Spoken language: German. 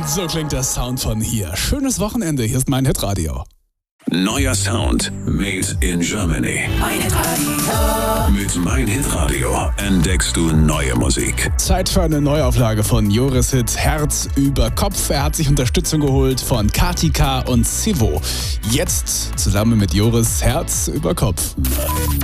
So klingt der Sound von hier. Schönes Wochenende, hier ist mein Hitradio. Neuer Sound made in Germany. Mein Hitradio. Mit Mein Hitradio entdeckst du neue Musik. Zeit für eine Neuauflage von Joris Hit Herz über Kopf. Er hat sich Unterstützung geholt von Katika und Sivo. Jetzt zusammen mit Joris Herz über Kopf.